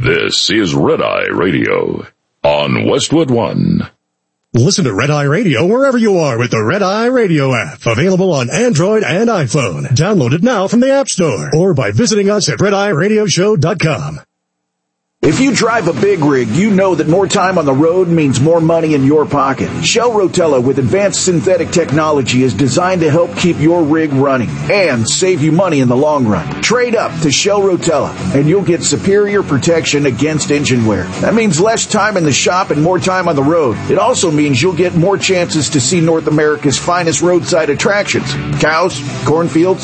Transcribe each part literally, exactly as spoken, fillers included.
This is Red Eye Radio on Westwood One. Listen to Red Eye Radio wherever you are with the Red Eye Radio app. Available on Android and iPhone. Download it now from the App Store or by visiting us at red eye radio show dot com. If you drive a big rig, you know that more time on the road means more money in your pocket. Shell Rotella with advanced synthetic technology is designed to help keep your rig running and save you money in the long run. Trade up to Shell Rotella and you'll get superior protection against engine wear. That means less time in the shop and more time on the road. It also means you'll get more chances to see North America's finest roadside attractions. Cows, cornfields,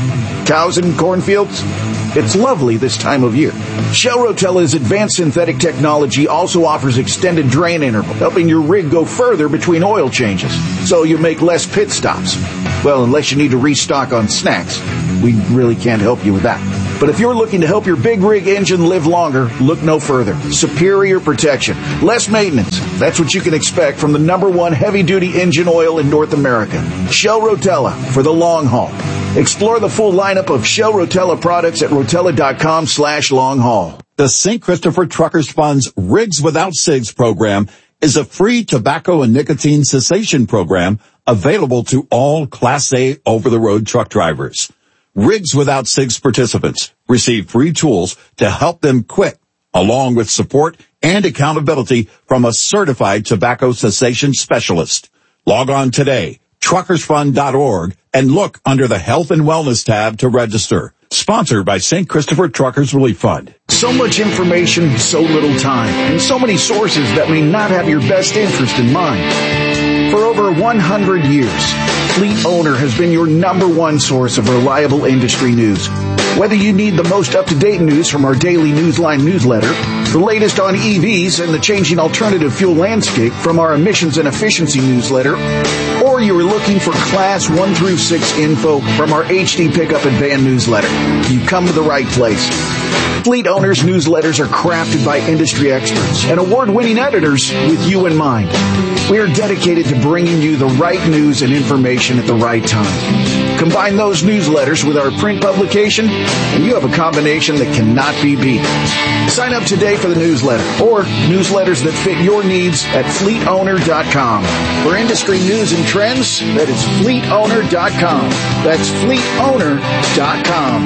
cows and cornfields. It's lovely this time of year. Shell Rotella's advanced synthetic technology also offers extended drain interval, helping your rig go further between oil changes, so you make less pit stops. Well, unless you need to restock on snacks. We really can't help you with that. But if you're looking to help your big rig engine live longer, look no further. Superior protection, less maintenance. That's what you can expect from the number one heavy-duty engine oil in North America. Shell Rotella for the long haul. Explore the full lineup of Shell Rotella products at rotella.com slash long haul. The Saint Christopher Truckers Fund's Rigs Without Cigs program is a free tobacco and nicotine cessation program available to all Class A over-the-road truck drivers. Rigs Without Cigs participants receive free tools to help them quit, along with support and accountability from a certified tobacco cessation specialist. Log on today, truckers fund dot org, and look under the Health and Wellness tab to register. Sponsored by Saint Christopher Truckers Relief Fund. So much information, so little time, and so many sources that may not have your best interest in mind. For over one hundred years, Fleet Owner has been your number one source of reliable industry news. Whether you need the most up-to-date news from our daily Newsline newsletter, the latest on E Vs and the changing alternative fuel landscape from our emissions and efficiency newsletter, or you are looking for Class one through six info from our H D Pickup and Van newsletter, you come to the right place. Fleet Owners newsletters are crafted by industry experts and award-winning editors with you in mind. We are dedicated to bringing you the right news and information at the right time. Combine those newsletters with our print publication, and you have a combination that cannot be beat. Sign up today for the newsletter or newsletters that fit your needs at fleet owner dot com. For industry news and trends, that is fleet owner dot com. That's fleet owner dot com.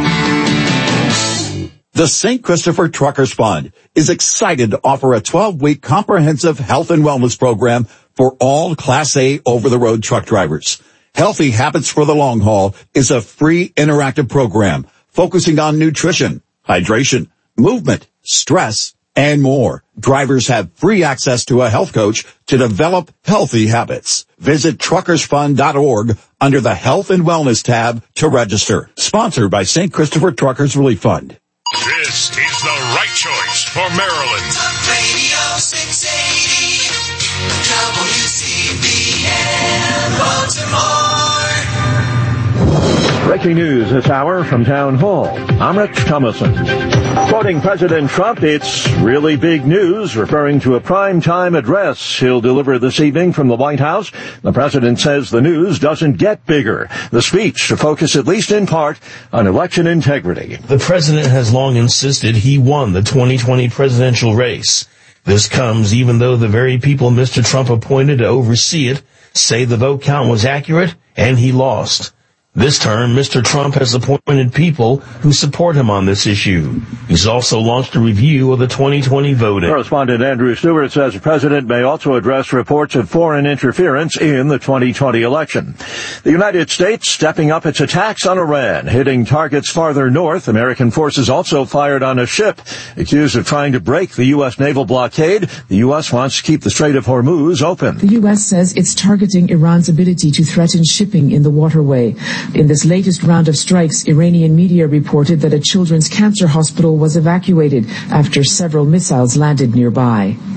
The Saint Christopher Truckers Fund is excited to offer a twelve-week comprehensive health and wellness program for all Class A over-the-road truck drivers. Healthy Habits for the Long Haul is a free interactive program focusing on nutrition, hydration, movement, stress, and more. Drivers have free access to a health coach to develop healthy habits. Visit truckers fund dot org under the Health and Wellness tab to register. Sponsored by Saint Christopher Truckers Relief Fund. This is the right choice for Maryland. Talk Radio six eighty, W C B N Baltimore. Breaking news this hour from Town Hall. I'm Rich Thomason. Quoting President Trump, it's really big news, referring to a prime-time address he'll deliver this evening from the White House. The president says the news doesn't get bigger. The speech to focus at least in part on election integrity. The president has long insisted he won the twenty twenty presidential race. This comes even though the very people Mister Trump appointed to oversee it say the vote count was accurate and he lost. This term, Mister Trump has appointed people who support him on this issue. He's also launched a review of the twenty twenty voting. Correspondent Andrew Stewart says the president may also address reports of foreign interference in the twenty twenty election. The United States stepping up its attacks on Iran, hitting targets farther north. American forces also fired on a ship accused of trying to break the U S naval blockade. The U S wants to keep the Strait of Hormuz open. The U S says it's targeting Iran's ability to threaten shipping in the waterway. In this latest round of strikes, Iranian media reported that a children's cancer hospital was evacuated after several missiles landed nearby.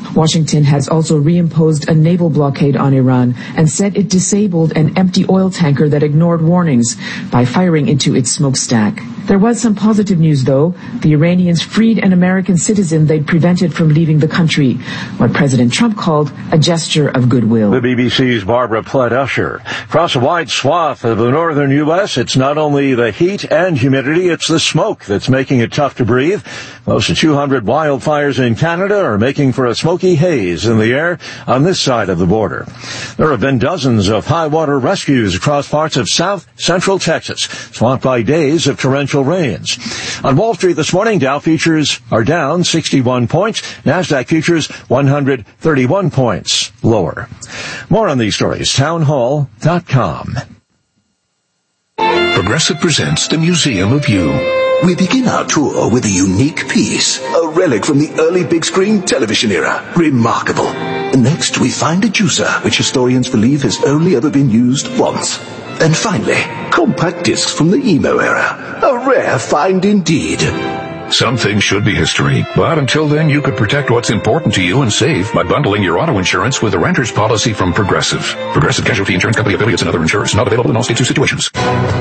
Washington has also reimposed a naval blockade on Iran and said it disabled an empty oil tanker that ignored warnings by firing into its smokestack. There was some positive news, though. The Iranians freed an American citizen they'd prevented from leaving the country, what President Trump called a gesture of goodwill. The B B C's Barbara Plett-Usher. Across a wide swath of the northern U S, it's not only the heat and humidity, it's the smoke that's making it tough to breathe. Close to two hundred wildfires in Canada are making for a smoky haze in the air on this side of the border. There have been dozens of high water rescues across parts of south central Texas, swamped by days of torrential rains. On Wall Street this morning, Dow futures are down sixty-one points. NASDAQ futures one hundred thirty-one points lower. More on these stories, townhall dot com. Progressive presents the Museum of You. We begin our tour with a unique piece, a relic from the early big screen television era. Remarkable. Next, we find a juicer, which historians believe has only ever been used once. And finally, compact discs from the emo era. A rare find indeed. Some things should be history, but until then you could protect what's important to you and save by bundling your auto insurance with a renter's policy from Progressive. Progressive Casualty Insurance Company affiliates and other insurers. Not available in all states or situations.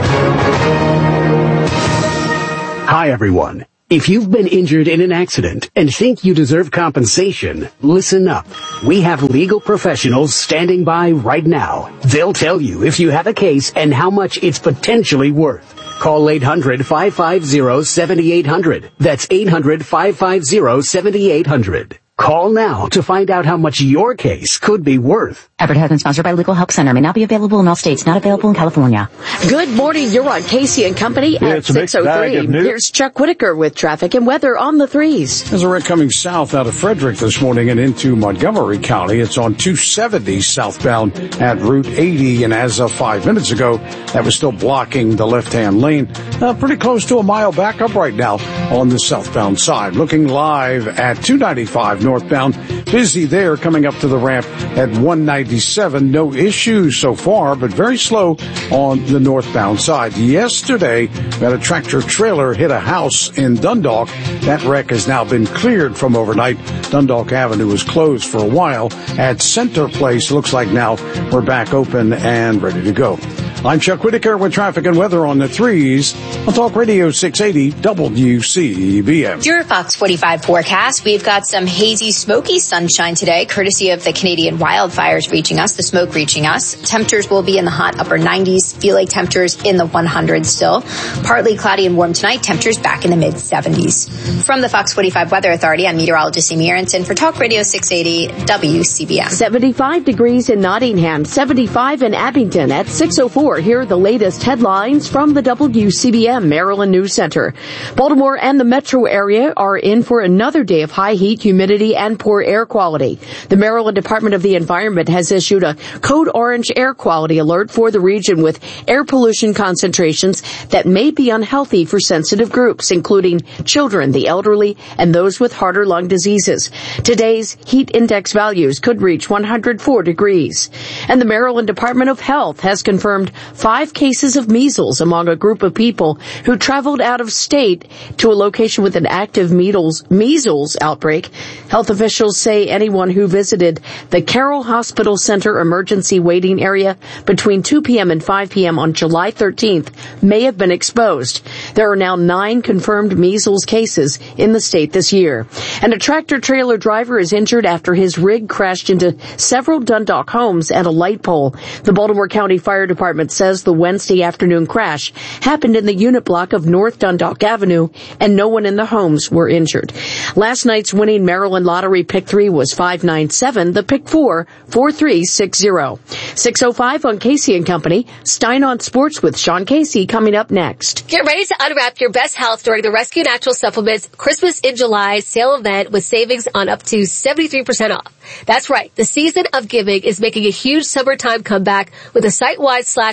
Hi everyone. If you've been injured in an accident and think you deserve compensation, listen up. We have legal professionals standing by right now. They'll tell you if you have a case and how much it's potentially worth. Call eight hundred, five five zero, seven eight zero zero. That's eight hundred, five five zero, seven eight zero zero. Call now to find out how much your case could be worth. Advertisement sponsored by Legal Help Center. May not be available in all states. Not available in California. Good morning. You're on Casey and Company yeah, at six oh three. Here's Chuck Whitaker with traffic and weather on the threes. There's a wreck coming south out of Frederick this morning and into Montgomery County. It's on two seventy southbound at Route eighty. And as of five minutes ago, that was still blocking the left-hand lane. Uh, pretty close to a mile back up right now on the southbound side. Looking live at two ninety-five northbound. Busy there coming up to the ramp at one ninety-seven. No issues so far, but very slow on the northbound side. Yesterday, we had a tractor trailer hit a house in Dundalk. That wreck has now been cleared from overnight. Dundalk Avenue was closed for a while. At Center Place, looks like now we're back open and ready to go. I'm Chuck Whitaker with traffic and weather on the threes on Talk Radio six eighty W C B M. Your Fox forty-five forecast. We've got some hazy, smoky sunshine today, courtesy of the Canadian wildfires reaching us, the smoke reaching us. Temperatures will be in the hot upper nineties. Feel like temperatures in the one hundreds still. Partly cloudy and warm tonight. Temperatures back in the mid seventies. From the Fox forty-five Weather Authority, I'm meteorologist Amy Aronson for Talk Radio six eighty W C B M. seventy-five degrees in Nottingham, seventy-five in Abington at six oh four. Here are the latest headlines from the W C B M Maryland News Center. Baltimore and the metro area are in for another day of high heat, humidity, and poor air quality. The Maryland Department of the Environment has issued a code orange air quality alert for the region with air pollution concentrations that may be unhealthy for sensitive groups, including children, the elderly, and those with heart or lung diseases. Today's heat index values could reach one hundred four degrees. And the Maryland Department of Health has confirmed five cases of measles among a group of people who traveled out of state to a location with an active measles, measles outbreak. Health officials say anyone who visited the Carroll Hospital Center emergency waiting area between two p.m. and five p.m. on July thirteenth may have been exposed. There are now nine confirmed measles cases in the state this year. And a tractor-trailer driver is injured after his rig crashed into several Dundalk homes and a light pole. The Baltimore County Fire Department says the Wednesday afternoon crash happened in the unit block of North Dundalk Avenue, and no one in the homes were injured. Last night's winning Maryland Lottery Pick three was five nine seven, the Pick four, four three six zero. six oh five on Casey and Company. Stein on Sports with Sean Casey coming up next. Get ready to unwrap your best health during the Rescue Natural Supplements Christmas in July sale event with savings on up to seventy-three percent off. That's right. The season of giving is making a huge summertime comeback with a site-wide slash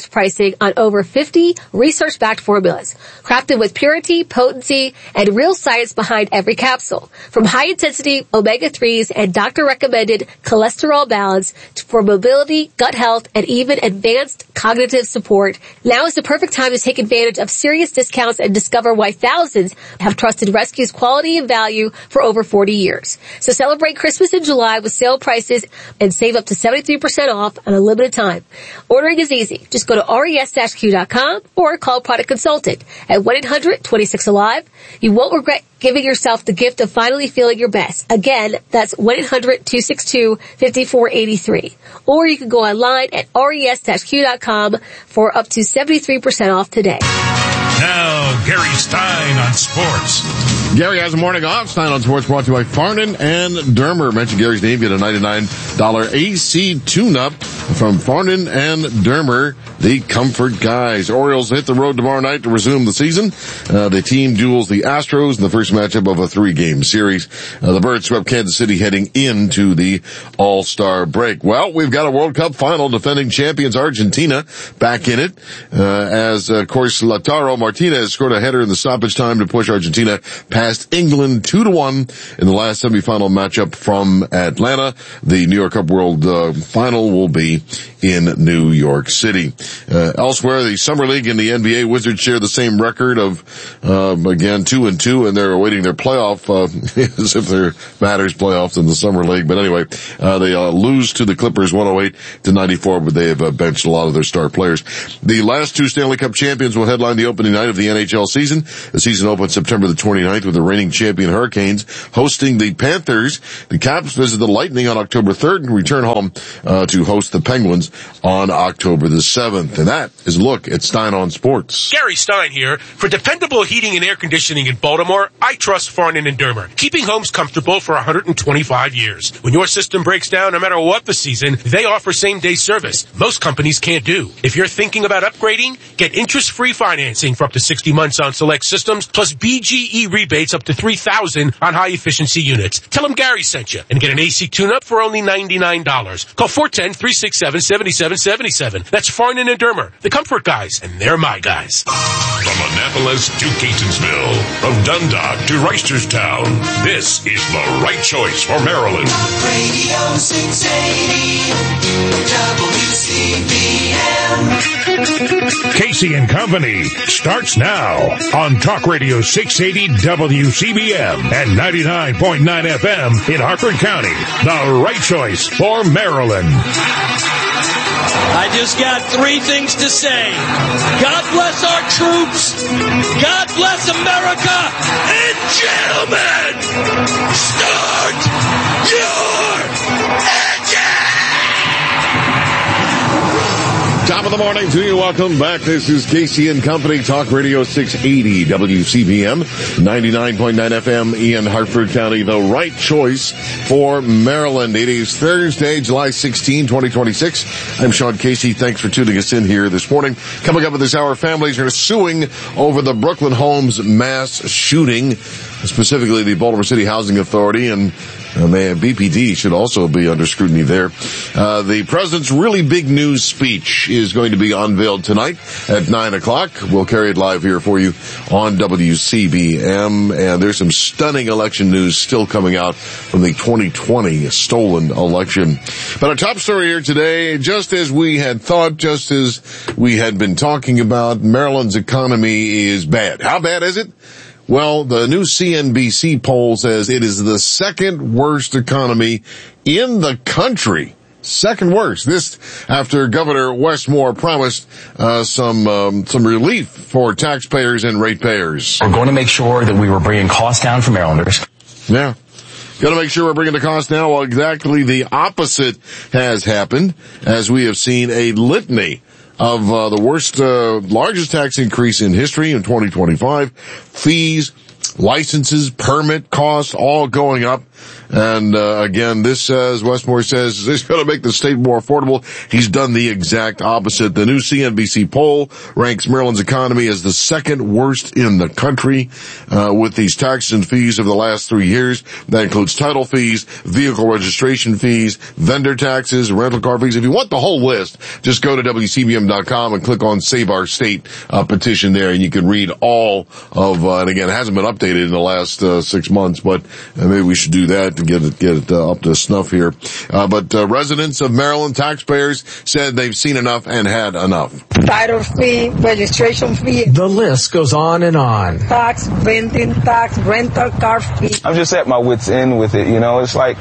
unmatched pricing on over fifty research-backed formulas, crafted with purity, potency, and real science behind every capsule. From high-intensity omega threes and doctor-recommended cholesterol balance for mobility, gut health, and even advanced cognitive support, now is the perfect time to take advantage of serious discounts and discover why thousands have trusted Rescue's quality and value for over forty years. So celebrate Christmas in July with sale prices and save up to seventy-three percent off on a limited time. Ordering is easy. Just go to res dash q dot com or call Product Consultant at one eight hundred twenty-six alive. You won't regret giving yourself the gift of finally feeling your best. Again, that's one eight hundred two six two five four eight three. Or you can go online at res dash q dot com for up to seventy-three percent off today. Now, Gary Stein on sports. Gary has a morning off. Stein on Sports brought to you by Farnan and Dermer. Mention Gary's name, get a ninety-nine dollars A C tune-up from Farnan and Dermer, the comfort guys. Orioles hit the road tomorrow night to resume the season. Uh, the team duels the Astros in the first matchup of a three-game series. Uh, the Birds swept Kansas City heading into the All-Star break. Well, we've got a World Cup final. Defending champions Argentina back in it. Uh, as, uh, of course, Lautaro Martinez scored a header in the stoppage time to push Argentina past England two to one in the last semifinal matchup from Atlanta. The New York Cup World uh, Final will be in New York City. Uh, elsewhere, the Summer League and the N B A Wizards share the same record of, um, again, two and two, and they're awaiting their playoff, uh, as if there matters playoffs in the Summer League. But anyway, uh, they uh, lose to the Clippers one oh eight to ninety-four, but they have uh, benched a lot of their star players. The last two Stanley Cup champions will headline the opening night of the N H L season. The season opens September the twenty-ninth with the reigning champion Hurricanes hosting the Panthers. The Caps visit the Lightning on October third and return home uh, to host the Penguins on October the seventh. And that is a look at Stein on Sports. Gary Stein here. For dependable heating and air conditioning in Baltimore, I trust Farnan and Dermer, keeping homes comfortable for one hundred twenty-five years. When your system breaks down, no matter what the season, they offer same-day service. Most companies can't do. If you're thinking about upgrading, get interest-free financing for up to sixty months on select systems, plus B G E rebates up to three thousand dollars on high-efficiency units. Tell them Gary sent you and get an A C tune-up for only ninety-nine dollars. Call four one zero, three six seven, seven seven seven seven. That's Farnan and Dermer, the comfort guys, and they're my guys. From Annapolis to Catonsville, from Dundalk to Reisterstown, this is the right choice for Maryland. Radio six eighty W C B M. Casey and Company starts now on Talk Radio six eighty W C B M and ninety-nine point nine F M in Harford County. The right choice for Maryland. I just got three things to say. God bless our troops. God bless America. And gentlemen, start your engine. Top of the morning to you. Welcome back. This is Casey and Company, Talk Radio six eighty W C B M, ninety-nine point nine F M in Hartford County. The right choice for Maryland. It is Thursday, July sixteenth, twenty twenty-six. I'm Sean Casey. Thanks for tuning us in here this morning. Coming up at this hour, families are suing over the Brooklyn Homes mass shooting, specifically the Baltimore City Housing Authority, and uh, man, B P D should also be under scrutiny there. Uh, the president's really big news speech is going to be unveiled tonight at nine o'clock. We'll carry it live here for you on W C B M. And there's some stunning election news still coming out from the twenty twenty stolen election. But our top story here today, just as we had thought, just as we had been talking about, Maryland's economy is bad. How bad is it? Well, the new C N B C poll says it is the second worst economy in the country. Second worst. This after Governor Westmore promised uh, some um, some relief for taxpayers and ratepayers. We're going to make sure that we were bringing costs down for Marylanders. Yeah. Got to make sure we're bringing the cost down. Well, exactly the opposite has happened, as we have seen a litany of uh, the worst, uh, largest tax increase in history in twenty twenty-five. Fees licenses, permit costs, all going up. And, uh, again, this says, Westmore says, this is going to make the state more affordable. He's done the exact opposite. The new C N B C poll ranks Maryland's economy as the second worst in the country, uh, with these taxes and fees over the last three years. That includes title fees, vehicle registration fees, vendor taxes, rental car fees. If you want the whole list, just go to W C B M dot com and click on Save Our State, uh, petition there, and you can read all of, uh, and again, it hasn't been updated in the last, uh, six months, but uh, maybe we should do that to get it, get it uh, up to snuff here. Uh, but, uh, residents of Maryland, taxpayers, said they've seen enough and had enough. Title fee, registration fee. The list goes on and on. Tax, renting tax, rental car fee. I'm just at my wit's end with it, you know. It's like,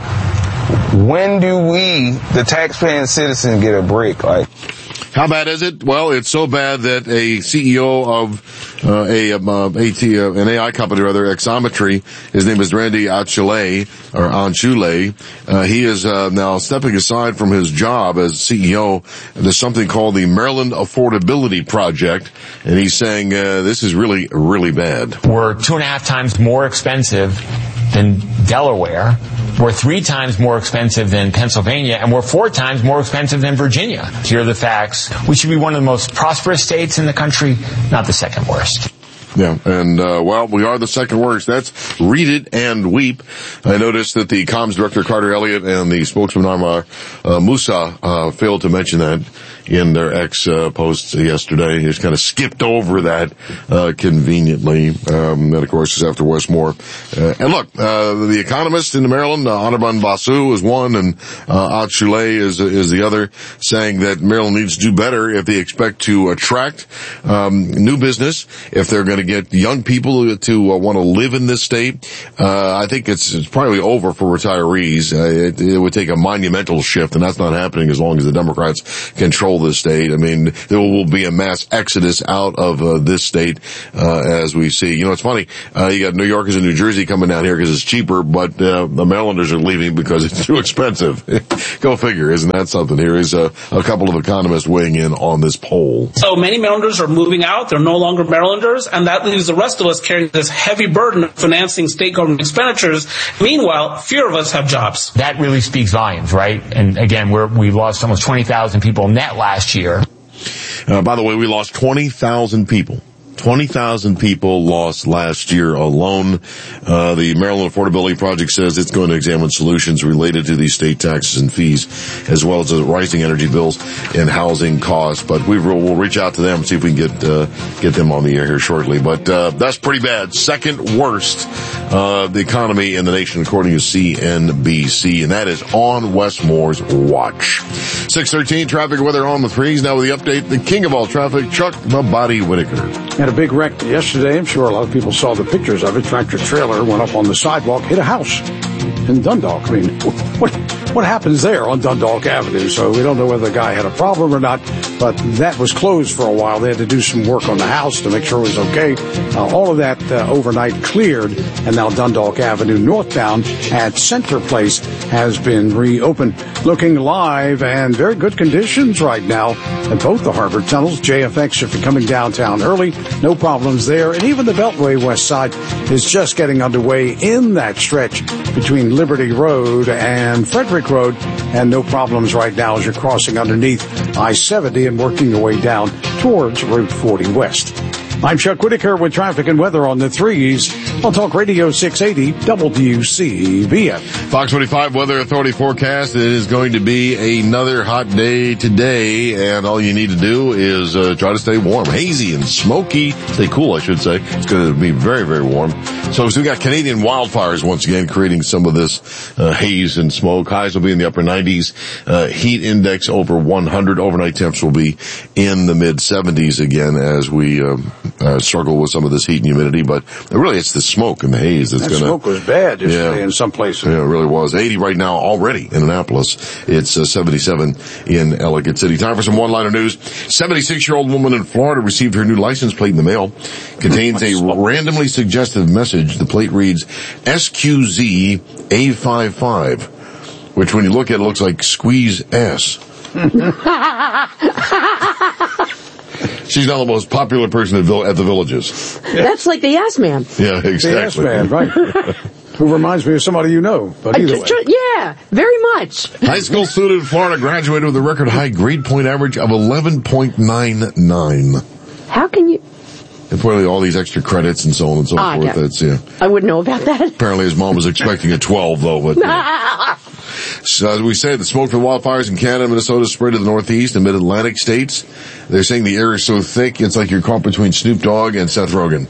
when do we, the taxpaying citizen, get a break? Like, how bad is it? Well, it's so bad that a C E O of uh, a um, uh, AT, uh, an A I company, rather, Exometry, his name is Randy Achule, or Anchule, uh, he is uh, now stepping aside from his job as C E O. There's something called the Maryland Affordability Project, and he's saying uh, this is really, really bad. We're two and a half times more expensive than Delaware. We're three times more expensive than Pennsylvania, and we're four times more expensive than Virginia. Here are the facts. We should be one of the most prosperous states in the country, not the second worst. Yeah, and, uh, well, we are the second worst. That's read it and weep. I noticed that the comms director, Carter Elliott, and the spokesman, Amar uh, Musa, uh, failed to mention that in their X uh, posts yesterday. He just kind of skipped over that uh, conveniently. Um, and, of course, is after Westmore. Uh, and look, uh, the Economist in Maryland, uh, Anirban Basu is one, and uh, Achule is, is the other, saying that Maryland needs to do better if they expect to attract um, new business, if they're going to get young people to uh, want to live in this state. Uh, I think it's, it's probably over for retirees. Uh, it, it would take a monumental shift, and that's not happening as long as the Democrats control this state. I mean, there will be a mass exodus out of uh, this state uh, as we see. You know, it's funny. Uh, you got New Yorkers and New Jersey coming down here because it's cheaper, but uh, the Marylanders are leaving because it's too expensive. Go figure. Isn't that something? Here is a, a couple of economists weighing in on this poll. So many Marylanders are moving out. They're no longer Marylanders, and that leaves the rest of us carrying this heavy burden of financing state government expenditures. Meanwhile, fewer of us have jobs. That really speaks volumes, right? And again, we're, we lost almost twenty thousand people net last year. Uh, by the way, we lost twenty thousand people. twenty thousand people lost last year alone. Uh, the Maryland Affordability Project says it's going to examine solutions related to these state taxes and fees, as well as the rising energy bills and housing costs. But we will we'll reach out to them and see if we can get uh, get them on the air here shortly. But uh, that's pretty bad. Second worst uh, the economy in the nation, according to C N B C, and that is on Westmore's watch. six thirteen traffic weather on the threes. Now with the update, the king of all traffic, Chuck the Body Whitaker. Had a big wreck yesterday. I'm sure a lot of people saw the pictures of it. Tractor trailer went up on the sidewalk, hit a house in Dundalk. I mean, what what happens there on Dundalk Avenue? So we don't know whether the guy had a problem or not, but that was closed for a while. They had to do some work on the house to make sure it was okay. Uh, all of that uh, overnight cleared, and now Dundalk Avenue northbound at Center Place has been reopened. Looking live and very good conditions right now at both the harbor tunnels. J F X, if you're coming downtown early, no problems there. And even the Beltway West Side is just getting underway in that stretch between Liberty Road and Frederick Road, and no problems right now as you're crossing underneath I seventy and working your way down towards Route forty West. I'm Chuck Whitaker with traffic and weather on the threes on Talk Radio six eighty W C B F. Fox twenty-five Weather Authority forecast. It is going to be another hot day today, and all you need to do is uh, try to stay warm. Hazy and smoky. Stay cool, I should say. It's going to be very, very warm. So, so we got Canadian wildfires once again creating some of this uh, haze and smoke. Highs will be in the upper nineties. Uh, heat index over one hundred. Overnight temps will be in the mid seventies again as we um, uh, struggle with some of this heat and humidity. But really, it's the smoke and the haze that's that going to... smoke was bad yesterday yeah, in some places. Yeah, it really was. eighty right now already in Annapolis. It's uh, seventy-seven in Ellicott City. Time for some one-liner news. seventy-six-year-old woman in Florida received her new license plate in the mail. Contains a randomly suggestive message. The plate reads S Q Z A fifty-five, which when you look at it looks like squeeze S. she's now the most popular person at, Vill- at the Villages. That's like the Yes Man. Yeah, exactly. The Yes Man, right. Who reminds me of somebody you know, but either way. Yeah, very much. High school student in Florida graduated with a record high grade point average of eleven point nine nine. How can you... Apparently all these extra credits and so on and so Ah, forth. yeah. That's, yeah. I wouldn't know about that. Apparently his mom was expecting a twelve, though. But, yeah. So as we say, the smoke from wildfires in Canada and Minnesota spread to the Northeast and Mid-Atlantic states. They're saying the air is so thick, it's like you're caught between Snoop Dogg and Seth Rogen.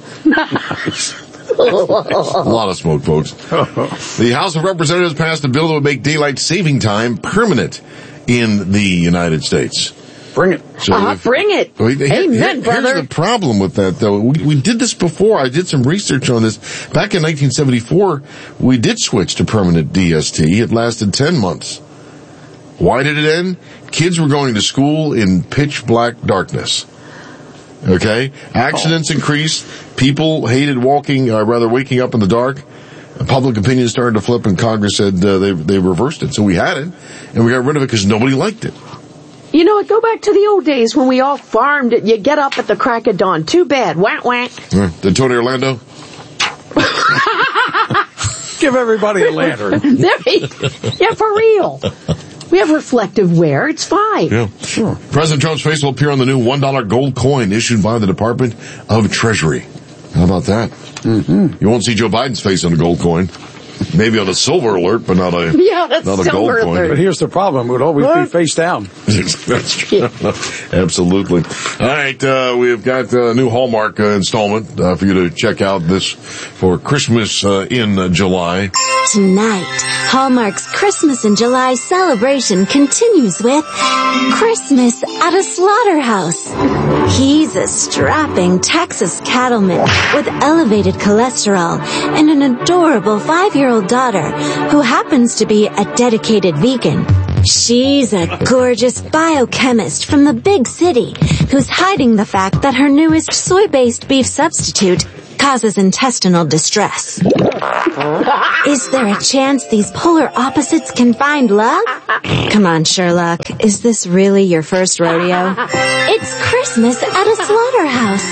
A lot of smoke, folks. The House of Representatives passed a bill that would make daylight saving time permanent in the United States. Bring it. So uh, if, bring it. Well, here, Amen, here, brother. Here's the problem with that, though. We, we did this before. I did some research on this. Back in nineteen seventy-four, we did switch to permanent D S T. It lasted ten months. Why did it end? Kids were going to school in pitch black darkness. Okay? Accidents oh. increased. People hated walking, uh, rather waking up in the dark. Public opinion started to flip, and Congress said uh, they they reversed it. So we had it, and we got rid of it because nobody liked it. You know what? Go back to the old days when we all farmed it. You get up at the crack of dawn. Too bad. Whack, whack. Uh, did Tony Orlando? Give everybody a lantern. Yeah, for real. We have reflective wear. It's fine. Yeah, sure. President Trump's face will appear on the new one dollar gold coin issued by the Department of Treasury. How about that? Mm-hmm. You won't see Joe Biden's face on a gold coin. Maybe on a silver alert, but not a, yeah, that's not a gold alert. coin. But here's the problem. It would always what? be face down. That's true. Absolutely. All right, uh, we've got a new Hallmark uh, installment uh, for you to check out this for Christmas uh, in uh, July. Tonight, Hallmark's Christmas in July celebration continues with Christmas at a Slaughterhouse. He's a strapping Texas cattleman with elevated cholesterol and an adorable five-year-old daughter who happens to be a dedicated vegan. She's a gorgeous biochemist from the big city who's hiding the fact that her newest soy-based beef substitute causes intestinal distress. Is there a chance these polar opposites can find love? Come on, Sherlock. Is this really your first rodeo? It's Christmas at a Slaughterhouse.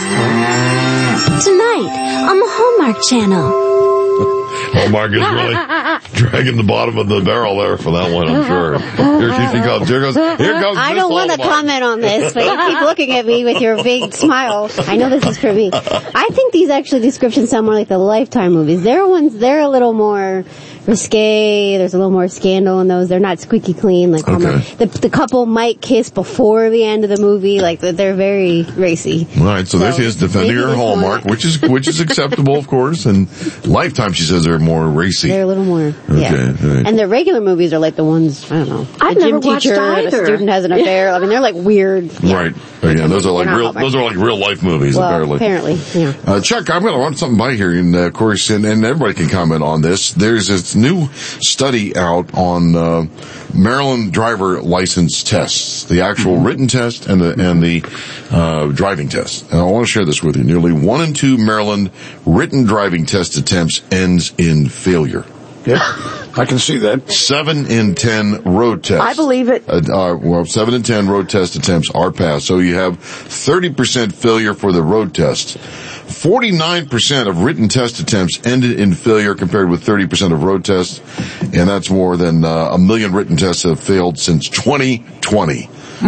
Tonight on the Hallmark Channel. Hallmark is really dragging the bottom of the barrel there for that one, I'm sure. Here she comes. Here goes. Here goes. I don't want to comment on this, but you keep looking at me with your big smile. I know this is for me. I think these actually descriptions sound more like the Lifetime movies. Their ones, they're a little more risque. There's a little more scandal in those. They're not squeaky clean. Like okay. the the couple might kiss before the end of the movie. Like they're very racy. All right, so, so there she is defending her Hallmark, which is which is acceptable, of course. And Lifetime, she says, they're more racy. They're a little more. Okay, yeah. Right. And the regular movies are like the ones I don't know. I've a gym never watched teacher either. And a student has an affair. I mean, they're like weird. Yeah. Right. Yeah, those are like real. Hallmark. Those are like real life movies. Well, apparently. Apparently, yeah. Uh, Chuck, I'm going to run something by here, and uh, of course, and, and everybody can comment on this. There's this new study out on uh, Maryland driver license tests, the actual mm-hmm. written test and the and the uh, driving test. And I want to share this with you. Nearly one in two Maryland written driving test attempts ends in failure. Yeah, I can see that. Seven in ten road tests. I believe it. Uh, uh, well, seven in ten road test attempts are passed. So you have thirty percent failure for the road tests. forty-nine percent of written test attempts ended in failure compared with thirty percent of road tests. And that's more than uh, a million written tests have failed since twenty twenty.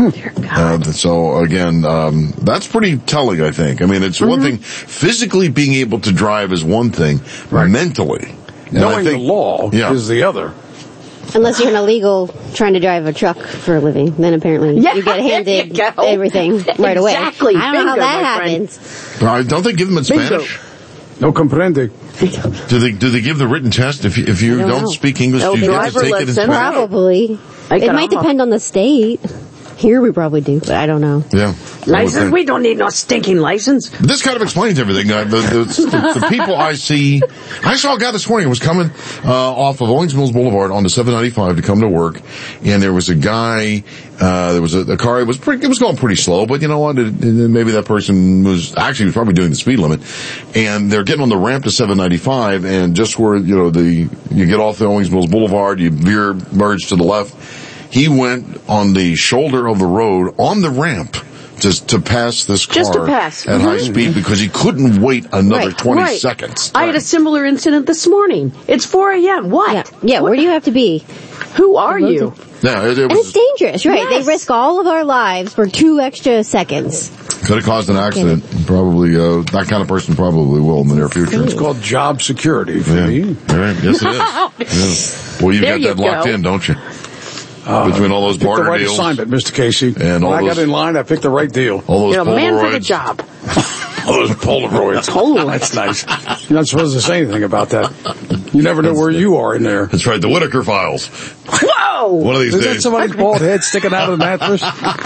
Uh, so again, um, that's pretty telling, I think. I mean, it's mm-hmm. one thing, physically being able to drive is one thing, right. mentally. And knowing think, the law yeah. is the other. Unless you're an illegal trying to drive a truck for a living, then apparently yeah, you get handed you everything right away. Exactly. I don't Bingo, know how that happens. Uh, don't they give them in Bingo. Spanish? No comprende. Do they do they give the written test if you, if you don't, don't speak English? No, do you get to take it in Spanish? Probably. It might depend on the state. Here we probably do, but I don't know. Yeah. License? We don't need no stinking license. This kind of explains everything. Uh, the, the, the, the people I see, I saw a guy this morning who was coming uh, off of Owings Mills Boulevard onto seven ninety-five to come to work, and there was a guy, uh, there was a, a car, it was pretty, it was going pretty slow, but you know what, it, it, maybe that person was, actually was probably doing the speed limit, and they're getting on the ramp to seven ninety-five, and just where, you know, the, you get off the Owings Mills Boulevard, you veer, merge to the left, he went on the shoulder of the road on the ramp to, to pass this car Just to pass. at Mm-hmm. high speed because he couldn't wait another Right, twenty right. seconds. I had a similar incident this morning. It's four a.m. What? Yeah, yeah where do you have to be? Who are you? Yeah, it, it And was, it's dangerous, right? Yes. They risk all of our lives for two extra seconds. could have caused an accident. Probably, uh, that kind of person probably will in the near future. It's called job security for Yeah. me. Right. Yes, it is. Yeah. Well, you've There got you that locked go. in, don't you? Uh, Between all those picked barter the right deals. assignment, Mister Casey. And all when I got those- in line, I picked the right deal. All those You're a man for the Polaroids. job. All those Polaroids. Oh, That's nice. You're not supposed to say anything about that. You never know where you are in there. That's right, the Whitaker files. Whoa! One of these Is that days. somebody's bald head sticking out of the mattress?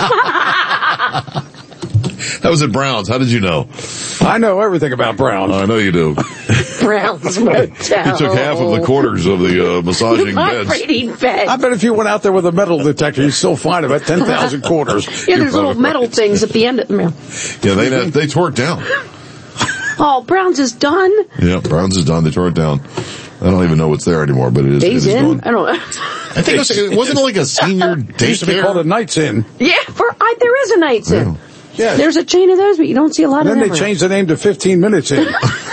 That was at Brown's. How did you know? I know everything about Brown. I know you do. Brown's Motel. You took half of the quarters of the uh, massaging beds. Vibrating bed. I bet if you went out there with a metal detector, you'd still find about ten thousand quarters. Yeah, there's little metal things at the end of the mail. Yeah, they they tore it down. Oh, Brown's is done. Yeah, Brown's is done. They tore it down. I don't even know what's there anymore, but it is, it Days is in? gone. I don't know. I think it, was, it wasn't like a senior It used to be called a daycare. Night's Inn. Yeah, for, I, there is a Night's Inn. Yeah. There's a chain of those, but you don't see a lot And of then them. they around. changed the name to fifteen Minutes Inn.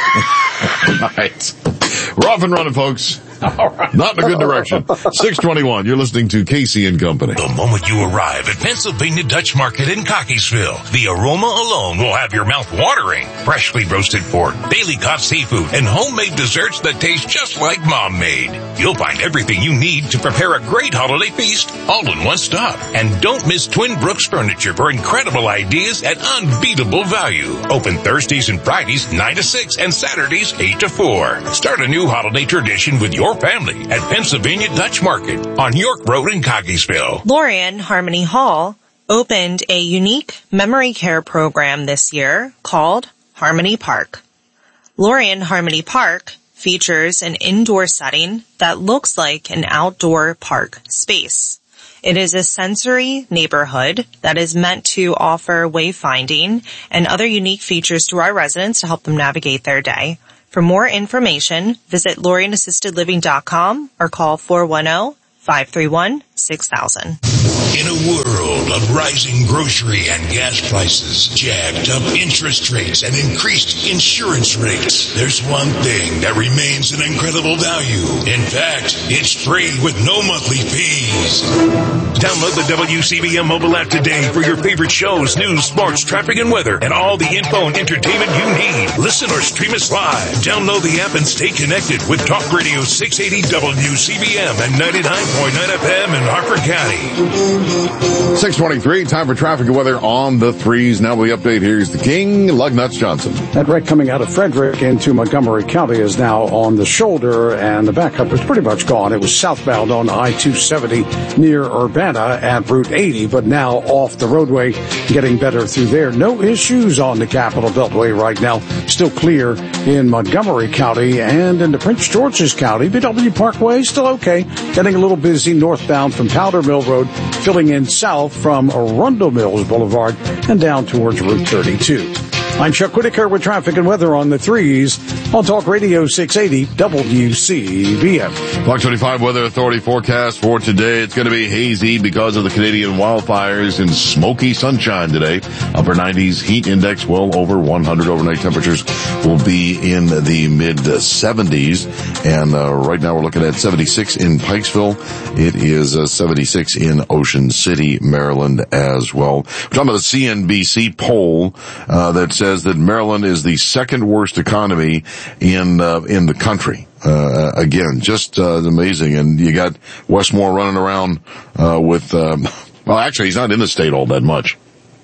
Right. We're off and running, folks. All right. Not in a good direction. six twenty-one, you're listening to Casey and Company. The moment you arrive at Pennsylvania Dutch Market in Cockeysville, the aroma alone will have your mouth watering. Freshly roasted pork, daily caught seafood, and homemade desserts that taste just like Mom made. You'll find everything you need to prepare a great holiday feast all in one stop. And don't miss Twin Brooks Furniture for incredible ideas at unbeatable value. Open Thursdays and Fridays nine to six and Saturdays eight to four. Start a new holiday tradition with your family at Pennsylvania Dutch Market on York Road in Cockeysville. Lorian Harmony Hall opened a unique memory care program this year called Harmony Park. Lorian Harmony Park features an indoor setting that looks like an outdoor park space. It is a sensory neighborhood that is meant to offer wayfinding and other unique features to our residents to help them navigate their day. For more information, visit Lorian Assisted Living dot com or call four one zero, five three one, six thousand. In a world of rising grocery and gas prices, jacked up interest rates, and increased insurance rates, there's one thing that remains an incredible value. In fact, it's free with no monthly fees. Download the W C B M mobile app today for your favorite shows, news, sports, traffic, and weather, and all the info and entertainment you need. Listen or stream us live. Download the app and stay connected with Talk Radio six eighty W C B M and ninety-nine point nine F M in Harford County. six twenty-three, time for traffic and weather on the threes. Now with the update, here's the King, Lugnuts Johnson. That wreck coming out of Frederick into Montgomery County is now on the shoulder, and the backup is pretty much gone. It was southbound on I two seventy near Urbana at Route eighty, but now off the roadway, getting better through there. No issues on the Capitol Beltway right now. Still clear in Montgomery County and into Prince George's County. B W Parkway still okay. Getting a little busy northbound from Powder Mill Road, filling in south from Arundel Mills Boulevard and down towards Route thirty-two. I'm Chuck Whitaker with traffic and weather on the threes on Talk Radio six eighty W C B M. Block twenty-five Weather Authority forecast for today. It's going to be hazy because of the Canadian wildfires and smoky sunshine today. Upper nineties, heat index well over one hundred. Overnight temperatures will be in the mid seventies. And uh, right now we're looking at seventy-six in Pikesville. It is uh, seventy-six in Ocean City, Maryland as well. We're talking about a C N B C poll uh, that says that Maryland is the second worst economy in uh, in the country. Uh, again, just uh, amazing. And you got Westmore running around uh, with, um, well, actually, he's not in the state all that much.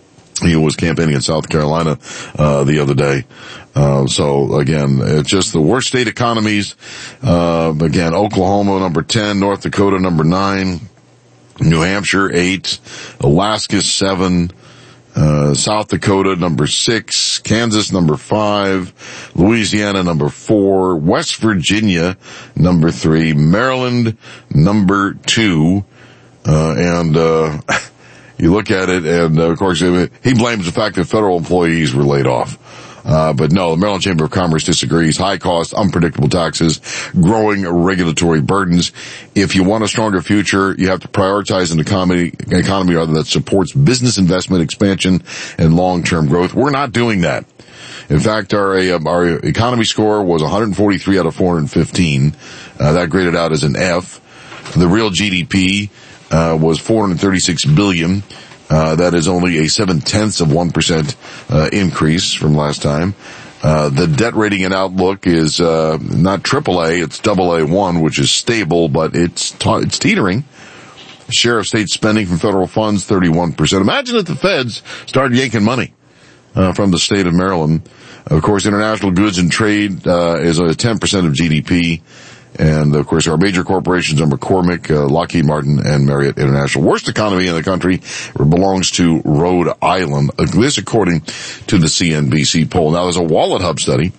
He was campaigning in South Carolina uh, the other day. Uh, so again, it's just the worst state economies. Uh, again, Oklahoma number ten, North Dakota number nine, New Hampshire eight, Alaska seven. Uh, South Dakota number six, Kansas number five, Louisiana number four, West Virginia number three, Maryland number two, uh, and, uh, you look at it and, uh, of course, he blames the fact that federal employees were laid off. Uh, but no, the Maryland Chamber of Commerce disagrees. High cost, unpredictable taxes, growing regulatory burdens. If you want a stronger future, you have to prioritize an economy, economy rather that supports business investment, expansion, and long-term growth. We're not doing that. In fact, our uh, our economy score was one hundred forty-three out of four hundred fifteen. Uh, that graded out as an F. The real G D P uh, was four hundred thirty-six billion dollars. Uh, that is only a seven-tenths of one percent uh, increase from last time. Uh, the debt rating and outlook is uh, not triple A, it's double A one, which is stable, but it's ta- it's teetering. Share of state spending from federal funds, thirty-one percent. Imagine if the feds started yanking money uh, from the state of Maryland. Of course, international goods and trade uh, is a ten percent of G D P. And, of course, our major corporations are McCormick, uh, Lockheed Martin, and Marriott International. Worst economy in the country belongs to Rhode Island. This according to the C N B C poll. Now, there's a Wallet Hub study,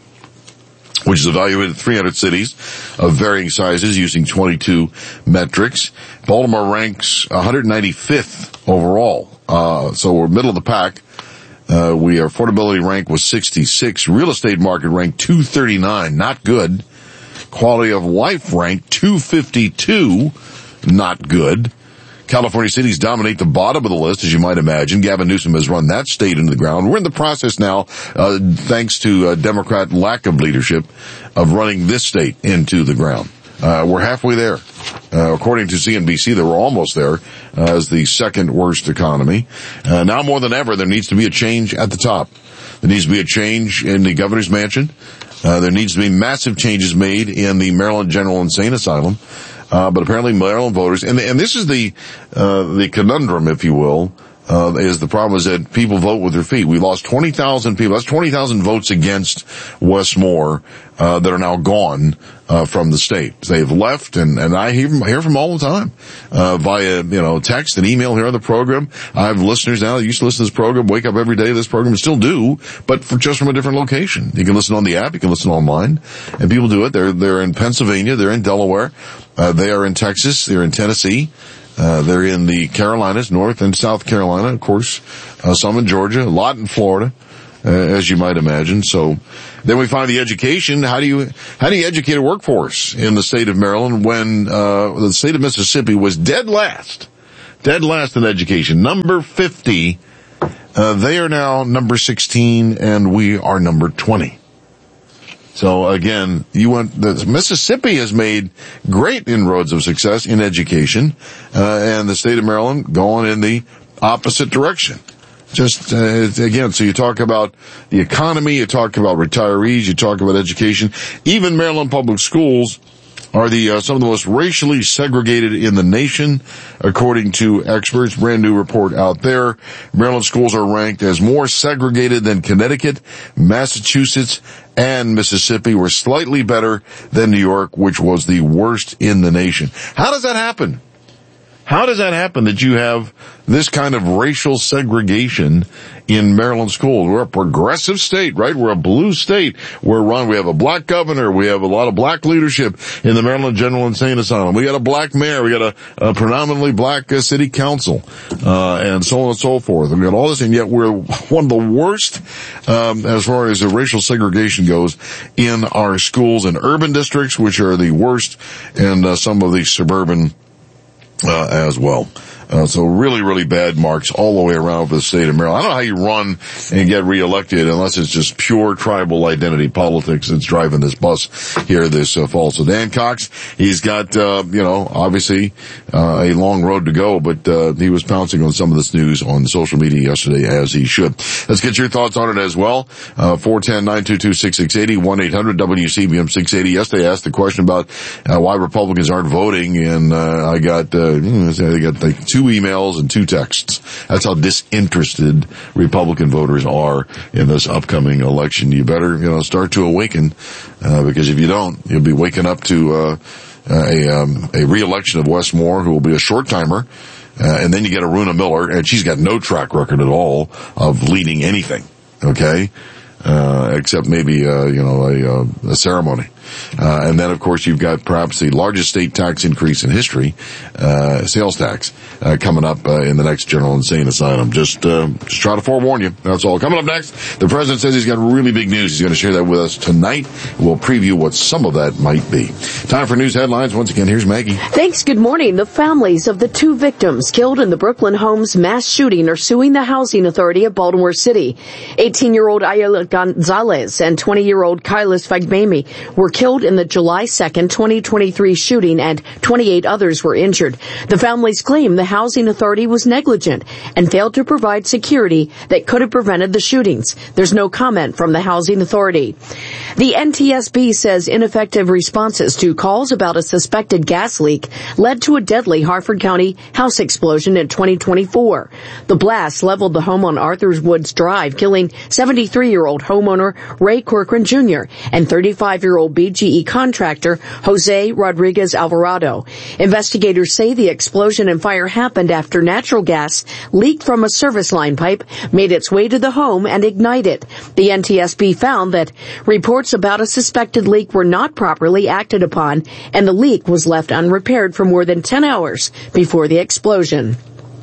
which is evaluated three hundred cities of varying sizes using twenty-two metrics. Baltimore ranks one hundred ninety-fifth overall. Uh, so we're middle of the pack. Uh, we, our affordability rank was sixty-six. Real estate market ranked two thirty-nine. Not good. Quality of life ranked two fifty-two, not good. California cities dominate the bottom of the list, as you might imagine. Gavin Newsom has run that state into the ground. We're in the process now, uh, thanks to uh, Democrat lack of leadership, of running this state into the ground. Uh, we're halfway there. Uh, according to C N B C, they were almost there uh, as the second worst economy. Uh, now more than ever, there needs to be a change at the top. There needs to be a change in the governor's mansion. Uh, there needs to be massive changes made in the Maryland General Insane Asylum. Uh, but apparently Maryland voters, and, and this is the, uh, the conundrum, if you will, uh, is the problem is that people vote with their feet. We lost twenty thousand people. That's twenty thousand votes against Wes Moore, uh, that are now gone, uh, from the state. They've left, and, and I hear from, hear from all the time, uh, via, you know, text and email here on the program. I have listeners now that used to listen to this program, wake up every day to this program, and still do, but for, just from a different location. You can listen on the app, you can listen online, and people do it. They're, they're in Pennsylvania, they're in Delaware, uh, they are in Texas, they're in Tennessee. Uh, they're in the Carolinas, North and South Carolina, of course, uh, some in Georgia, a lot in Florida, uh, as you might imagine. So then we find the education. How do you, how do you educate a workforce in the state of Maryland when, uh, the state of Mississippi was dead last, dead last in education, number fifty. Uh, they are now number sixteen and we are number twenty. So again, you went, the, Mississippi has made great inroads of success in education, uh, and the state of Maryland going in the opposite direction. Just, uh, again, so you talk about the economy, you talk about retirees, you talk about education. Even Maryland public schools are the, uh, some of the most racially segregated in the nation, according to experts. Brand new report out there. Maryland schools are ranked as more segregated than Connecticut, Massachusetts, and Mississippi. Were slightly better than New York, which was the worst in the nation. How does that happen? How does that happen that you have this kind of racial segregation in Maryland schools? We're a progressive state, right? We're a blue state. We're run, we have a black governor. We have a lot of black leadership in the Maryland General Insane Asylum. We got a black mayor. We got a, a predominantly black uh, city council, uh, and so on and so forth. And we got all this, and yet we're one of the worst, um, as far as the racial segregation goes in our schools and urban districts, which are the worst, and uh, some of the suburban Uh, as well. Uh, so really, really bad marks all the way around for the state of Maryland. I don't know how you run and get reelected unless it's just pure tribal identity politics that's driving this bus here this uh, fall. So Dan Cox, he's got, uh, you know, obviously, uh, a long road to go, but, uh, he was pouncing on some of this news on social media yesterday, as he should. Let's get your thoughts on it as well. Uh, four one zero, nine two two, six six eight zero, one eight hundred W C B M six eighty. Yesterday I asked the question about, uh, why Republicans aren't voting, and, uh, I got, uh, they got like two emails and two texts. That's how disinterested Republican voters are in this upcoming election. You better, you know, start to awaken, uh, because if you don't, you'll be waking up to, uh, a, um, a re-election of Wes Moore, who will be a short timer. Uh, and then you get Aruna Miller, and she's got no track record at all of leading anything. Okay. Uh, except maybe, uh, you know, a, uh, a ceremony. Uh, and then, of course, you've got perhaps the largest state tax increase in history, uh, sales tax, uh, coming up uh, in the next General Insane Asylum. Just, uh, just try to forewarn you. That's all. Coming up next, the president says he's got really big news. He's going to share that with us tonight. We'll preview what some of that might be. Time for news headlines. Once again, here's Maggie. Thanks. Good morning. The families of the two victims killed in the Brooklyn Homes mass shooting are suing the Housing Authority of Baltimore City. eighteen-year-old Ayala Gonzalez and twenty-year-old Kylis Fagbemi were killed in the July second, twenty twenty-three shooting, and twenty-eight others were injured. The families claim the Housing Authority was negligent and failed to provide security that could have prevented the shootings. There's no comment from the Housing Authority. The N T S B says ineffective responses to calls about a suspected gas leak led to a deadly Harford County house explosion in twenty twenty-four. The blast leveled the home on Arthur's Woods Drive, killing seventy-three-year-old homeowner Ray Corcoran Junior and thirty-five-year-old B G E contractor Jose Rodriguez Alvarado. Investigators say the explosion and fire happened after natural gas leaked from a service line pipe, made its way to the home, and ignited. The N T S B found that reports about a suspected leak were not properly acted upon, and the leak was left unrepaired for more than ten hours before the explosion.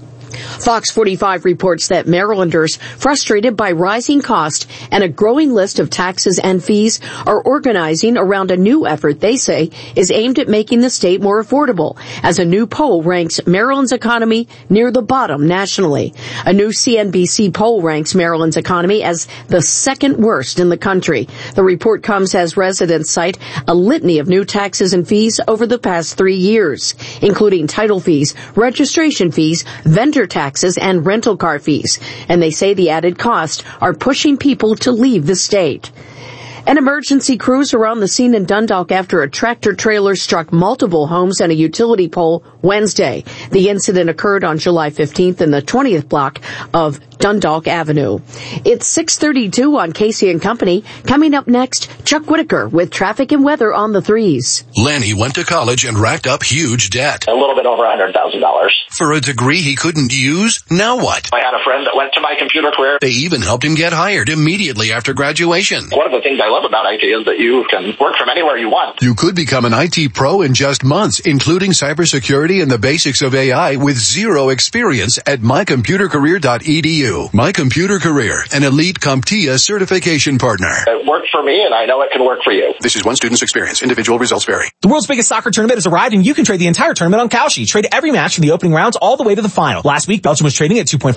Fox forty-five reports that Marylanders, frustrated by rising costs and a growing list of taxes and fees, are organizing around a new effort they say is aimed at making the state more affordable, as a new poll ranks Maryland's economy near the bottom nationally. A new C N B C poll ranks Maryland's economy as the second worst in the country. The report comes as residents cite a litany of new taxes and fees over the past three years, including title fees, registration fees, vendor taxes, and rental car fees. And they say the added costs are pushing people to leave the state. An emergency crews are on the scene in Dundalk after a tractor trailer struck multiple homes and a utility pole Wednesday. The incident occurred on July fifteenth in the twentieth block of Dundalk Avenue. It's six thirty-two on Casey and Company. Coming up next, Chuck Whitaker with traffic and weather on the threes. Lanny went to college and racked up huge debt. A little bit over one hundred thousand dollars. For a degree he couldn't use? Now what? I had a friend that went to My Computer Career. They even helped him get hired immediately after graduation. One of the things I love about I T is that you can work from anywhere you want. You could become an I T pro in just months, including cybersecurity and the basics of A I with zero experience at my computer career dot e d u. My Computer Career, an elite CompTIA certification partner. It worked for me, and I know it can work for you. This is one student's experience. Individual results vary. The world's biggest soccer tournament has arrived, and you can trade the entire tournament on Kalshi. Trade every match from the opening rounds all the way to the final. Last week, Belgium was trading at two point five